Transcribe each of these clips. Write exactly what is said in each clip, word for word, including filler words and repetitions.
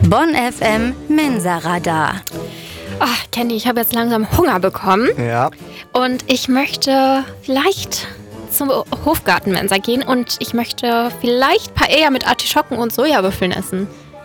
Bonn F M Mensa-Radar. Ach, Candy, ich habe jetzt langsam Hunger bekommen. Ja. Und ich möchte vielleicht zum Hofgarten-Mensa gehen und ich möchte vielleicht Paella mit Artischocken und Sojabüffeln essen.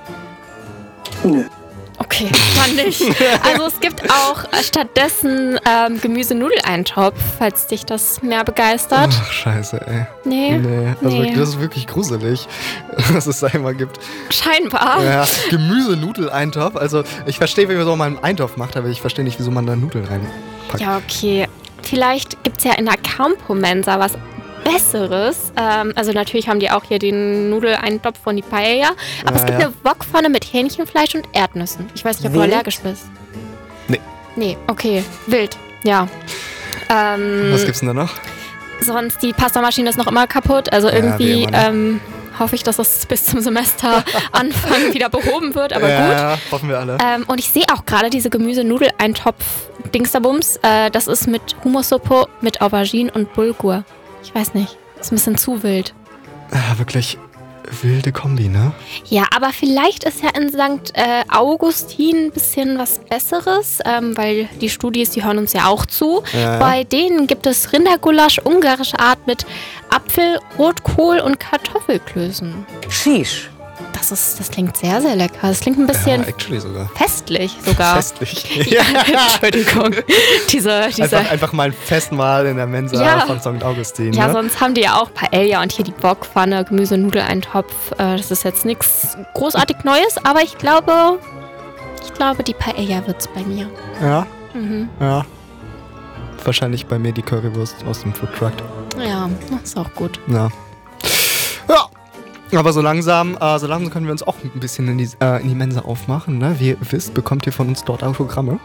Nö. Okay, dann nicht. Also es gibt auch stattdessen ähm, Gemüse-Nudeleintopf, falls dich das mehr begeistert. Ach, scheiße, ey. Nee. Nee, also Nee. das ist wirklich gruselig, was es da immer gibt. Scheinbar. Ja, Gemüse-Nudeleintopf. Also ich verstehe, wie man einen Eintopf macht, aber ich verstehe nicht, wieso man da Nudeln reinpackt. Ja, okay. Vielleicht gibt es ja in der Campo-Mensa was Besseres. Ähm, also natürlich haben die auch hier den Nudeleintopf von die Paella. Aber Ja, es gibt ja. eine Wokpfanne mit Hähnchenfleisch und Erdnüssen. Ich weiß nicht, ob du Wild? allergisch bist. Nee. Nee, okay. Wild, ja. Ähm, Was gibt's denn da noch? sonst, die Pastamaschine ist noch immer kaputt. Also Ja, irgendwie wie immer, ne? ähm, hoffe ich, dass das bis zum Semesteranfang wieder behoben wird. Aber ja, gut. Ja, hoffen wir alle. Ähm, und ich sehe auch gerade diese Gemüse-Nudeleintopf-Dingsterbums. Äh, das ist mit Hummussuppe, mit Aubergine und Bulgur. Ich weiß nicht. Ist ein bisschen zu wild. Ja, wirklich wilde Kombi, ne? Ja, aber vielleicht ist ja in Sankt Äh, Augustin ein bisschen was Besseres, ähm, weil die Studis, die hören uns ja auch zu. Ja, ja. Bei denen gibt es Rindergulasch, ungarische Art mit Apfel, Rotkohl und Kartoffelklößen. Sheesh. Das ist, das klingt sehr, sehr lecker. Das klingt ein bisschen Ja, actually sogar. festlich sogar. Festlich. Ja, Entschuldigung. Diese, diese, Einfach, einfach mal ein Festmahl in der Mensa Ja. von Sankt Augustin. ja, ne? sonst haben die ja auch Paella und hier die Wokpfanne, Gemüse-Nudeleintopf. Äh, das ist jetzt nichts großartig Neues, aber ich glaube, ich glaube, die Paella wird's bei mir. Ja, Mhm. ja. Wahrscheinlich bei mir die Currywurst aus dem Foodtruck. Ja, das ist auch gut. Ja. Ja. Aber so langsam, äh, so langsam können wir uns auch ein bisschen in die, äh, in die Mensa aufmachen. Ne? Wie ihr wisst, bekommt ihr von uns dort Autogramme.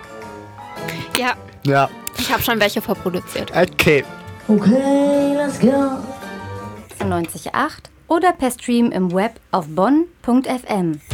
Ja, Ja. ich habe schon welche vorproduziert. Okay. Okay, let's go. neunzig Komma acht oder per Stream im Web auf bonn punkt f m.